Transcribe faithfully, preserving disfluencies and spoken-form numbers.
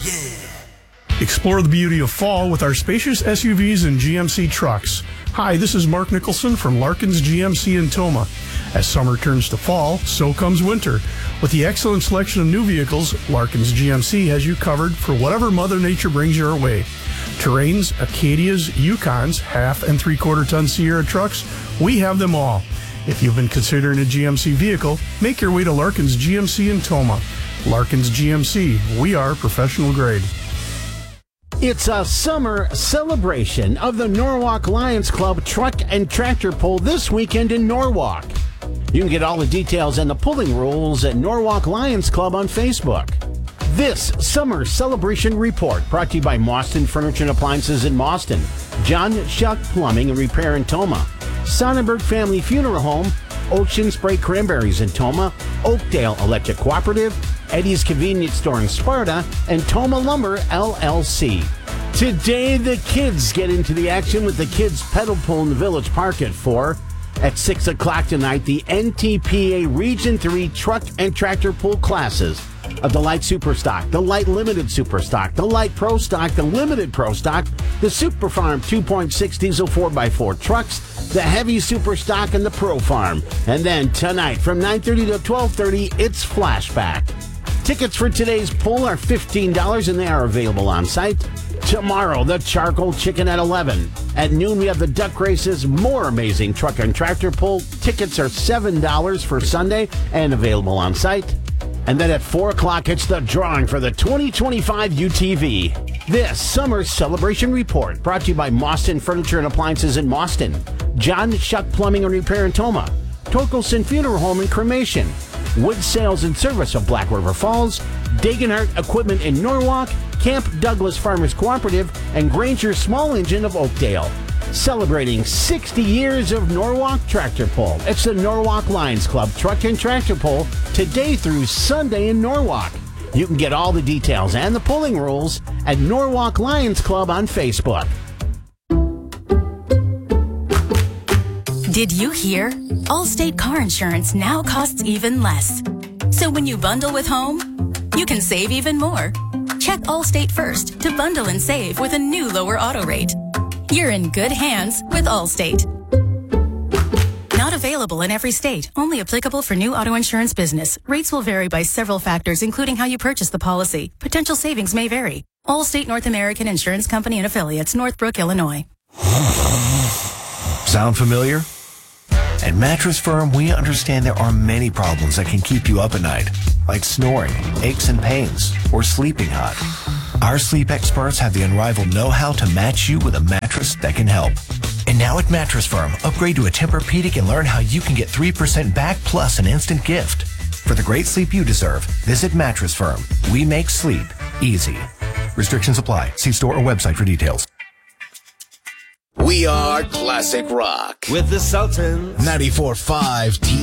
Explore the beauty of fall with our spacious S U Vs and G M C trucks. Hi, this is Mark Nicholson from Larkin's G M C in Toma. As summer turns to fall, so comes winter. With the excellent selection of new vehicles, Larkin's G M C has you covered for whatever Mother Nature brings your way. Terrains, Acadias, Yukons, half and three-quarter ton Sierra trucks, we have them all. If you've been considering a G M C vehicle, make your way to Larkin's G M C in Toma. Larkin's G M C, we are professional grade. It's a summer celebration of the Norwalk Lions Club Truck and Tractor Pull this weekend in Norwalk. You can get all the details and the pulling rules at Norwalk Lions Club on Facebook. This summer celebration report brought to you by Mauston Furniture and Appliances in Mauston, John Shuck Plumbing and Repair in Toma, Sonnenberg Family Funeral Home, Ocean Spray Cranberries in Toma, Oakdale Electric Cooperative, Eddie's Convenience Store in Sparta, and Toma Lumber, L L C. Today, the kids get into the action with the Kids Pedal Pull in the Village Park at four. At six o'clock tonight, the N T P A Region three Truck and Tractor Pull classes of the Light Super Stock, the Light Limited Super Stock, the Light Pro Stock, the Limited Pro Stock, the Super Farm two point six Diesel four by four trucks, the Heavy Super Stock, and the Pro Farm. And then tonight from nine thirty to twelve thirty, it's Flashback. Tickets for today's pull are fifteen dollars and they are available on site. Tomorrow, the Charcoal Chicken at eleven. At noon, we have the Duck Races, more amazing truck and tractor pull. Tickets are seven dollars for Sunday and available on site. And then at four o'clock, it's the drawing for the twenty twenty-five U T V. This summer celebration report brought to you by Mauston Furniture and Appliances in Mauston, John Shuck Plumbing and Repair in Toma, Torkelson Funeral Home and Cremation, Wood Sales and Service of Black River Falls, Dagenhart Equipment in Norwalk, Camp Douglas Farmers Cooperative, and Granger Small Engine of Oakdale. Celebrating sixty years of Norwalk Tractor Pull. It's the Norwalk Lions Club Truck and Tractor Pull today through Sunday in Norwalk. You can get all the details and the pulling rules at Norwalk Lions Club on Facebook. Did you hear? Allstate car insurance now costs even less. So when you bundle with home, you can save even more. Check Allstate first to bundle and save with a new lower auto rate. You're in good hands with Allstate. Not available in every state. Only applicable for new auto insurance business. Rates will vary by several factors, including how you purchase the policy. Potential savings may vary. Allstate North American Insurance Company and Affiliates, Northbrook, Illinois. Sound familiar? At Mattress Firm, we understand there are many problems that can keep you up at night, like snoring, aches and pains, or sleeping hot. Our sleep experts have the unrivaled know-how to match you with a mattress that can help. And now at Mattress Firm, upgrade to a Tempur-Pedic and learn how you can get three percent back plus an instant gift. For the great sleep you deserve, visit Mattress Firm. We make sleep easy. Restrictions apply. See store or website for details. We are Classic Rock with the Sultans. ninety-four point five T